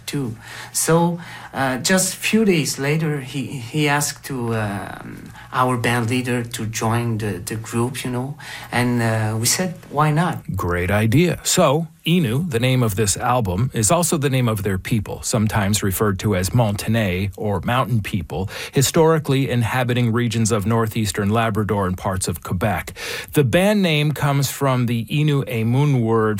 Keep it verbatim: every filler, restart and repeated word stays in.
too. So uh, just a few days later, he, he asked to um, our band leader to join the, the group, you know, and uh, we said, why not? Great idea. So, Innu, the name of this album, is also the name of their people, sometimes referred to as Montagnais or mountain people, historically inhabiting regions of northeastern Labrador and parts of Quebec. The band name comes from the Innu Aimun word